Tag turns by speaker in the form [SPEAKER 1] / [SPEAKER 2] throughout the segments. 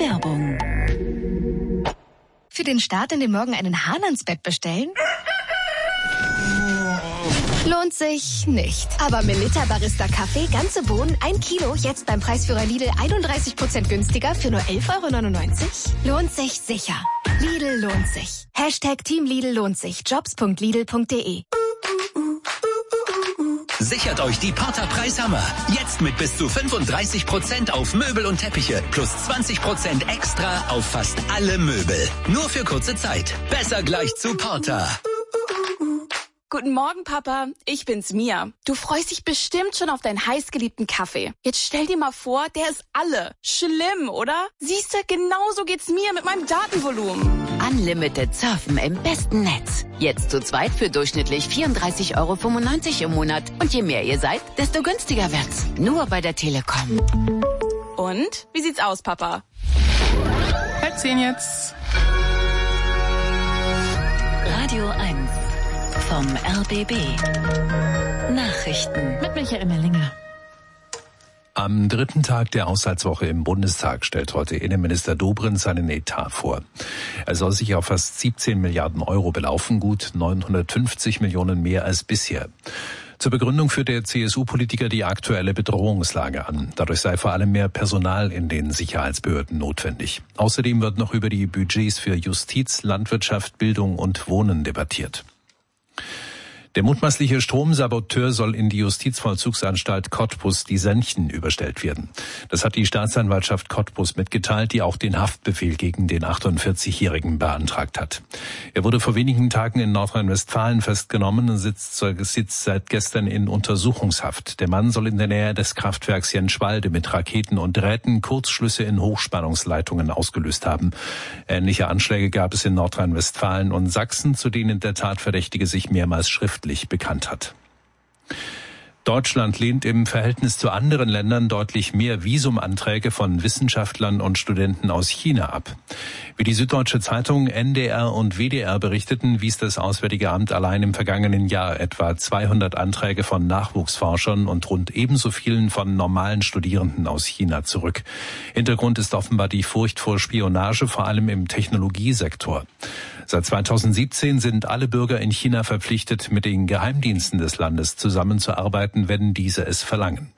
[SPEAKER 1] Werbung.
[SPEAKER 2] Für den Start in den Morgen einen Hahn ans Bett bestellen? Lohnt sich nicht. Aber Melitta Barista Kaffee, ganze Bohnen, 1 Kilo, jetzt beim Preisführer Lidl 31% günstiger für nur 11,99 €? Lohnt sich sicher. Lidl lohnt sich. #Team Lidl lohnt sich. Jobs.lidl.de.
[SPEAKER 3] Sichert euch die Porter-Preishammer. Jetzt mit bis zu 35% auf Möbel und Teppiche plus 20% extra auf fast alle Möbel. Nur für kurze Zeit. Besser gleich zu Porter.
[SPEAKER 4] Guten Morgen, Papa. Ich bin's, Mia. Du freust dich bestimmt schon auf deinen heißgeliebten Kaffee. Jetzt stell dir mal vor, der ist alle. Schlimm, oder? Siehst du, genauso geht's mir mit meinem Datenvolumen.
[SPEAKER 1] Unlimited Surfen im besten Netz. Jetzt zu zweit für durchschnittlich 34,95 € im Monat. Und je mehr ihr seid, desto günstiger wird's. Nur bei der Telekom.
[SPEAKER 4] Und? Wie sieht's aus, Papa?
[SPEAKER 5] 10 jetzt.
[SPEAKER 1] Radio 1 vom RBB. Nachrichten
[SPEAKER 2] Mit Michael Mellinger.
[SPEAKER 6] Am dritten Tag der Haushaltswoche im Bundestag stellt heute Innenminister Dobrindt seinen Etat vor. Er soll sich auf fast 17 Milliarden € belaufen, gut 950 Millionen mehr als bisher. Zur Begründung führt der CSU-Politiker die aktuelle Bedrohungslage an. Dadurch sei vor allem mehr Personal in den Sicherheitsbehörden notwendig. Außerdem wird noch über die Budgets für Justiz, Landwirtschaft, Bildung und Wohnen debattiert. Der mutmaßliche Stromsaboteur soll in die Justizvollzugsanstalt Cottbus die Senchen überstellt werden. Das hat die Staatsanwaltschaft Cottbus mitgeteilt, die auch den Haftbefehl gegen den 48-Jährigen beantragt hat. Er wurde vor wenigen Tagen in Nordrhein-Westfalen festgenommen und sitzt seit gestern in Untersuchungshaft. Der Mann soll in der Nähe des Kraftwerks Jenschwalde mit Raketen und Drähten Kurzschlüsse in Hochspannungsleitungen ausgelöst haben. Ähnliche Anschläge gab es in Nordrhein-Westfalen und Sachsen, zu denen der Tatverdächtige sich mehrmals schriftlich bekannt hat. Deutschland lehnt im Verhältnis zu anderen Ländern deutlich mehr Visumanträge von Wissenschaftlern und Studenten aus China ab. Wie die Süddeutsche Zeitung, NDR und WDR berichteten, wies das Auswärtige Amt allein im vergangenen Jahr etwa 200 Anträge von Nachwuchsforschern und rund ebenso vielen von normalen Studierenden aus China zurück. Hintergrund ist offenbar die Furcht vor Spionage, vor allem im Technologiesektor. Seit 2017 sind alle Bürger in China verpflichtet, mit den Geheimdiensten des Landes zusammenzuarbeiten, wenn diese es verlangen.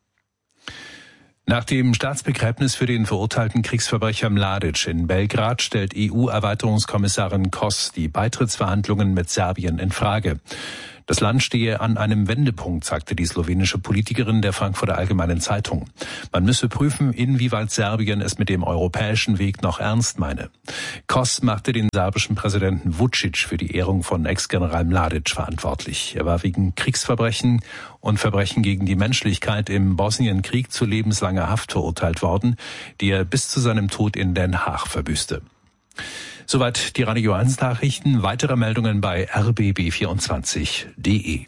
[SPEAKER 6] Nach dem Staatsbegräbnis für den verurteilten Kriegsverbrecher Mladic in Belgrad stellt EU-Erweiterungskommissarin Koss die Beitrittsverhandlungen mit Serbien in Frage. Das Land stehe an einem Wendepunkt, sagte die slowenische Politikerin der Frankfurter Allgemeinen Zeitung. Man müsse prüfen, inwieweit Serbien es mit dem europäischen Weg noch ernst meine. Koss machte den serbischen Präsidenten Vučić für die Ehrung von Ex-General Mladic verantwortlich. Er war wegen Kriegsverbrechen und Verbrechen gegen die Menschlichkeit im Bosnienkrieg zu lebenslanger Haft verurteilt worden, die er bis zu seinem Tod in Den Haag verbüßte. Soweit die Radio 1 Nachrichten. Weitere Meldungen bei rbb24.de.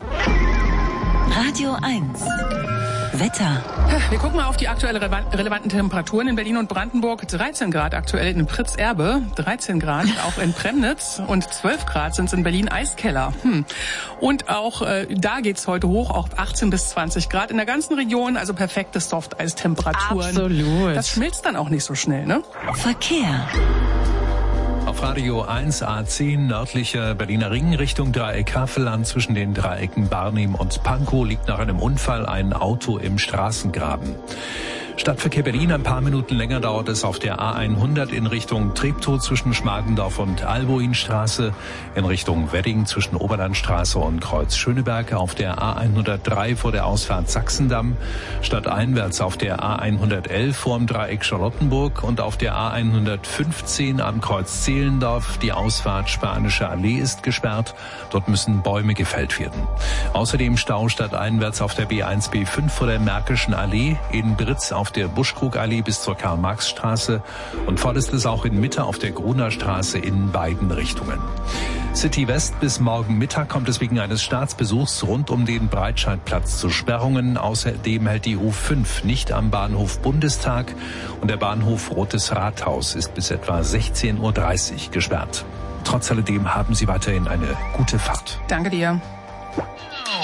[SPEAKER 1] Radio 1 Wetter.
[SPEAKER 5] Wir gucken mal auf die aktuell relevanten Temperaturen in Berlin und Brandenburg. 13 Grad aktuell in Pritzerbe, 13 Grad auch in Premnitz und 12 Grad sind es in Berlin-Eiskeller. Und auch da geht's heute hoch, auch 18 bis 20 Grad in der ganzen Region, also perfekte Softeistemperaturen.
[SPEAKER 2] Absolut.
[SPEAKER 5] Das schmilzt dann auch nicht so schnell, ne?
[SPEAKER 1] Verkehr.
[SPEAKER 6] Auf Radio 1 A10 nördlicher Berliner Ring Richtung Dreieck Havelland zwischen den Dreiecken Barnim und Pankow liegt nach einem Unfall ein Auto im Straßengraben. Stadtverkehr Berlin, ein paar Minuten länger dauert es auf der A100 in Richtung Treptow zwischen Schmargendorf und Alboinstraße, in Richtung Wedding zwischen Oberlandstraße und Kreuz Schöneberg, auf der A103 vor der Ausfahrt Sachsendamm, stadteinwärts auf der A111 vorm Dreieck Charlottenburg und auf der A115 am Kreuz Zehlendorf. Die Ausfahrt Spanische Allee ist gesperrt, dort müssen Bäume gefällt werden. Außerdem Stau stadteinwärts auf der B1, B5 vor der Märkischen Allee, in Britz auf der Buschkrugallee bis zur Karl-Marx-Straße und vorletztes auch in Mitte auf der Gruner Straße in beiden Richtungen. City West bis morgen Mittag kommt es wegen eines Staatsbesuchs rund um den Breitscheidplatz zu Sperrungen. Außerdem hält die U5 nicht am Bahnhof Bundestag und der Bahnhof Rotes Rathaus ist bis etwa 16:30 Uhr gesperrt. Trotz alledem haben Sie weiterhin eine gute Fahrt.
[SPEAKER 5] Danke dir.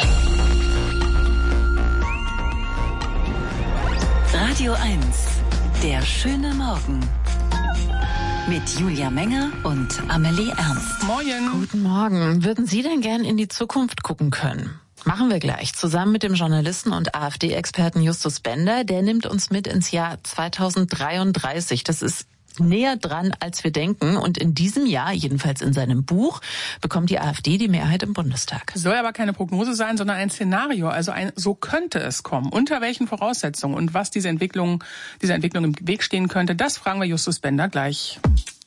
[SPEAKER 1] Radio 1
[SPEAKER 7] Der schöne Morgen. Mit Julia Menger und Amelie Ernst.
[SPEAKER 5] Moin.
[SPEAKER 8] Guten Morgen. Würden Sie denn gern in die Zukunft gucken können? Machen wir gleich. Zusammen mit dem Journalisten und AfD-Experten Justus Bender. Der nimmt uns mit ins Jahr 2033. Das ist näher dran, als wir denken. Und in diesem Jahr, jedenfalls in seinem Buch, bekommt die AfD die Mehrheit im Bundestag.
[SPEAKER 5] Soll aber keine Prognose sein, sondern ein Szenario. Also so könnte es kommen. Unter welchen Voraussetzungen und was dieser Entwicklung im Weg stehen könnte, das fragen wir Justus Bender gleich.